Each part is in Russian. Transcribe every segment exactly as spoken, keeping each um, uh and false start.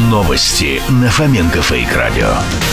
Новости на Фоменко Фейк Радио.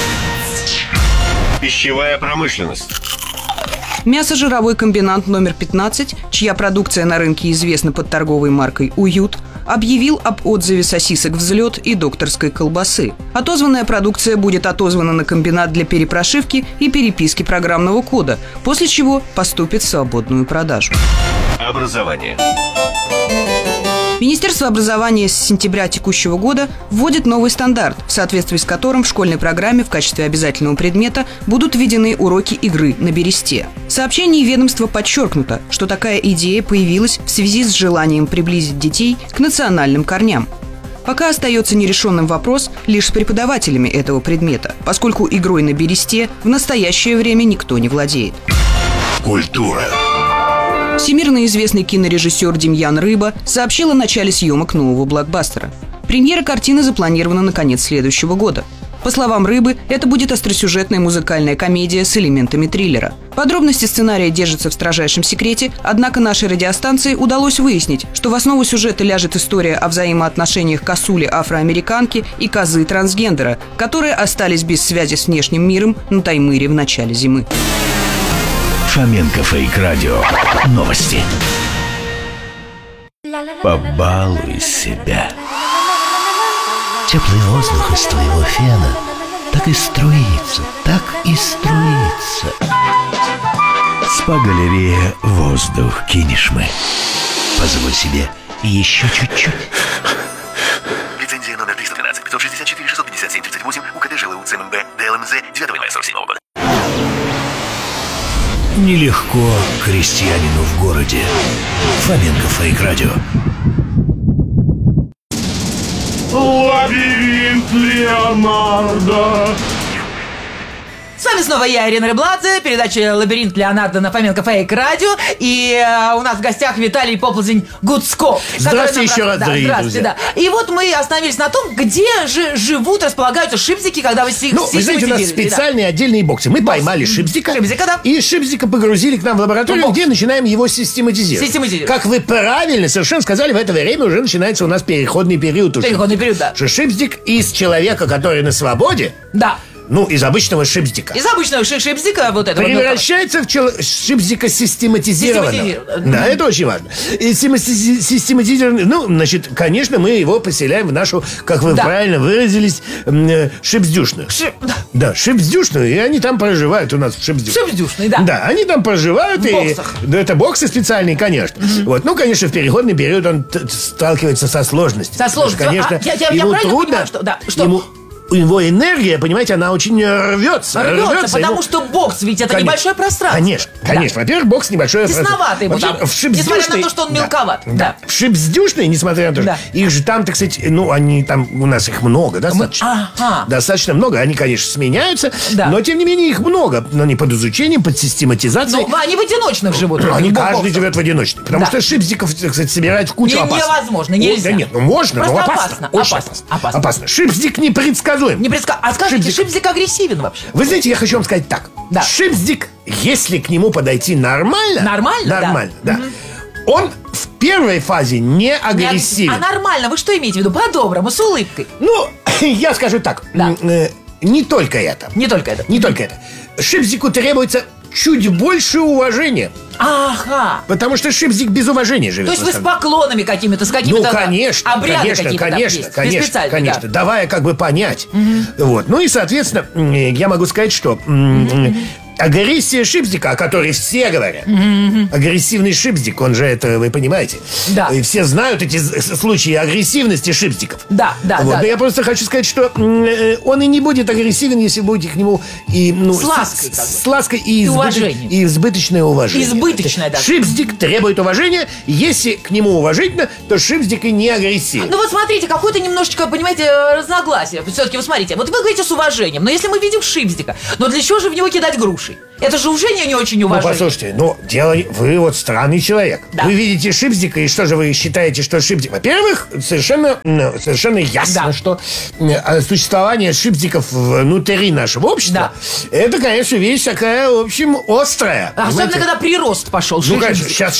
Пищевая промышленность. Мясожировой комбинат номер пятнадцать, чья продукция на рынке известна под торговой маркой «Уют», объявил об отзыве сосисок «Взлет» и докторской колбасы. Отозванная продукция будет отозвана на комбинат для перепрошивки и переписки программного кода, после чего поступит в свободную продажу. Образование. Министерство образования с сентября текущего года вводит новый стандарт, в соответствии с которым в школьной программе в качестве обязательного предмета будут введены уроки игры на бересте. В сообщении ведомства подчеркнуто, что такая идея появилась в связи с желанием приблизить детей к национальным корням. Пока остается нерешенным вопрос лишь с преподавателями этого предмета, поскольку игрой на бересте в настоящее время никто не владеет. Культура. Всемирно известный кинорежиссер Демьян Рыба сообщил о начале съемок нового блокбастера. Премьера картины запланирована на конец следующего года. По словам Рыбы, это будет остросюжетная музыкальная комедия с элементами триллера. Подробности сценария держатся в строжайшем секрете, однако нашей радиостанции удалось выяснить, что в основу сюжета ляжет история о взаимоотношениях косули-афроамериканки и козы-трансгендера, которые остались без связи с внешним миром на Таймыре в начале зимы. Фоменко Фейк Радио. Новости. Побалуй себя. Теплый воздух из твоего фена так и струится, так и струится. Спа-галерея «Воздух Кинешмы». Позволь себе еще чуть-чуть. Лицензия номер триста тринадцать пятьсот шестьдесят четыре шестьсот пятьдесят семь тридцать восемь УКТ ЖЛУ ЦМБ ДЛМЗ девятого января сорок седьмого года. Нелегко крестьянину в городе. Фоменко Фейк Радио. Лабиринт Леонардо. С вами снова я, Ирина Рыбладзе, передача «Лабиринт Леонардо» на Фоменко Фейк Радио. И э, у нас в гостях Виталий Поползень Гуцко. Здравствуйте еще раз, да, дорогие здравствуйте, друзья. Да. И вот мы остановились на том, где же живут, располагаются шипзики, когда вы си- Ну, вы знаете, у нас специальные отдельные боксы. Мы Бокс. поймали шипзика, Шипзика, да. и шипзика погрузили к нам в лабораторию, Бокс. где начинаем его систематизировать. Систематизировать. Как вы правильно совершенно сказали, в это время уже начинается у нас переходный период. у Переходный шипзика. период, да. Что шипзик из человека, который на свободе, Да. ну, из обычного шипзика, Из обычного ши- шипзика вот этого. превращается в чел... шипзика систематизированного. Систематизированного. Да, это очень важно. И системати- систематизированный, ну, значит, конечно, мы его поселяем в нашу, как вы Да. правильно выразились, м, э, шипздюшную. Ши- Да, шипздюшную, и они там проживают у нас в шипздюшной. Шипздюшной, да. Да, они там проживают. В и, боксах. Да, это боксы специальные, конечно. Вот, ну, конечно, в переходный период он т- сталкивается со сложностями. Со сложностью. Потому что, А, я- конечно, я- я ему правильно трудно. понимаю, что- да, что? Ему, его энергия, понимаете, она очень рвется. Рвется, потому ему- что бокс, ведь это Конечно. небольшое пространство. Конечно, конечно. Во-первых, бокс небольшое Тесновато ему пространство. там, Вообще, в несмотря на шипздюшной- то, что он Да. мелковат. Да. В шипздюшной, несмотря на то, Да. что их же там, так сказать, ну, они там, у нас их много, достаточно. Ага. Достаточно много. Они, конечно, сменяются, Да. но, тем не менее, их много. Но не под изучением, под систематизацией. Ну, они в одиночных живут. Ну, они в каждый боксах. живет в одиночной. Потому Да. что шипзиков, так сказать, собирать в кучу Не- опасно. невозможно, О, нельзя. Да нет, ну можно, Просто но опасно. опасно, Очень опасно, опасно. опасно. Опасно. Шипздик непредсказуем. Не предска... А скажите, Шипзик. шипзик агрессивен вообще? Вы знаете, я хочу вам сказать так. Да. Шипздик, если к нему подойти нормально... Нормально, да. Нормально, да. Он в первой фазе не агрессивен. А нормально, вы что имеете в виду? По-доброму, с улыбкой. Ну, я скажу так. Да. м, э, Не только это. Не только это. Не только это. Шипзику требуется чуть больше уважения. Ага. Потому что шипзик без уважения живет. То есть в вы с основном. поклонами какими-то, с Ну, какими-то да, конечно, обряды конечно, какие-то там конечно, есть? конечно, Специально, конечно, да. давая как бы понять. Вот. Ну и, соответственно, м, я могу сказать, что м, агрессия шипзика, о которой все говорят, агрессивный шипзик, он же это, вы понимаете, Да. И все знают эти с- случаи агрессивности шипзиков. Да, да, Вот. да. Но я просто хочу сказать, что м, э, он и не будет агрессивен, если будете к нему и, ну, С лаской, как бы. с лаской и, И избыток- уважением. и избыточное уважение. Избыточное даже. Шипздик требует уважения. Если к нему уважительно, то шипздик и не агрессивен. Ну вот смотрите, какое-то немножечко, понимаете, разногласие. Все-таки вы смотрите, вот вы говорите с уважением, но если мы видим шипздика, но для чего же в него кидать груши? Это же уже не, не очень Ну, уважение. послушайте, ну, дело... Вы вот странный человек. Да. Вы видите шипздика, и что же вы считаете, что шипздик... Во-первых, совершенно, ну, совершенно ясно, Да. что э, существование шипздиков внутри нашего общества, это, конечно, вещь такая, в общем, острая. Особенно, понимаете? когда прирост пошел. Ну, конечно, сейчас...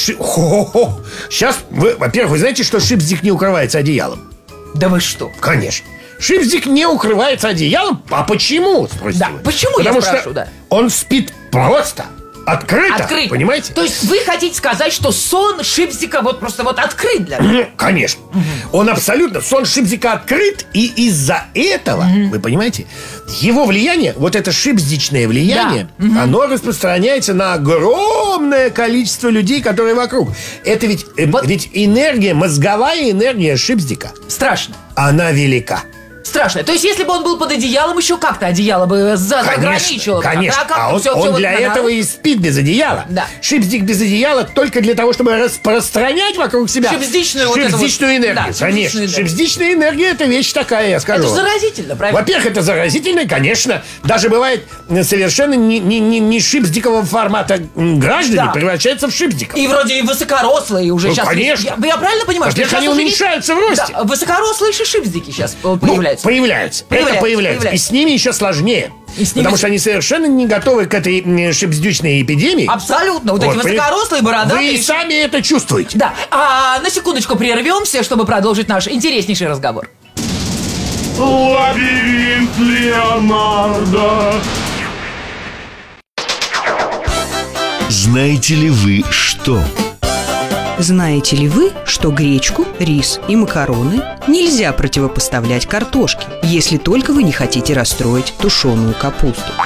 Сейчас, вы, во-первых, вы знаете, что шипздик не укрывается одеялом? Да вы что? Конечно. Шипздик не укрывается одеялом. А почему, спросите Да, вы? почему, я Потому что спрашиваю, да. он спит просто, открыто, Открыт. понимаете? То есть вы хотите сказать, что сон Шипздика вот просто вот открыт для нас? Ну, конечно. Он абсолютно, сон Шипздика открыт, и из-за этого, вы понимаете, его влияние, вот это шипздичное влияние, оно распространяется на огромное количество людей, которые вокруг. Это ведь, э, Вот. ведь энергия, мозговая энергия Шипздика, Страшно. она велика. Страшно. То есть, если бы он был под одеялом, еще как-то одеяло бы за- ограничивало. бы. Конечно, А, как а бы он, всё- он всё вот для на- этого и спит без одеяла. Да. Шипздик без одеяла только для того, чтобы распространять вокруг себя Шипздичную вот эту шипздичную вот- энергию. да, Конечно, шипздичную энергию. шипздичная энергия – это вещь такая, я скажу. Это вам. заразительно, правильно? Во-первых, это заразительно, конечно. Даже бывает э, совершенно не, не, не, не шипздикового формата м, граждане Да. превращаются в шипздиков. И вроде и высокорослые уже Ну, сейчас. конечно. Я, я правильно понимаю, что Во-первых, сейчас они уже есть- уменьшаются в росте. Да, высокорослые шипздики сейчас Ну, появляются. появляются. Это Появляются, появляется. появляются. И с ними еще сложнее. И с ними Потому с- что они совершенно не готовы к этой м, шипздючной эпидемии. Абсолютно. Вот, эти Вот, высокорослые, вы- бородатые. Вы и сами это чувствуете. Да. А на секундочку прервемся, чтобы продолжить наш интереснейший разговор. Лабиринт Леонардо. Знаете ли вы что? Знаете ли вы, что гречку, рис и макароны нельзя противопоставлять картошке, если только вы не хотите расстроить тушеную капусту?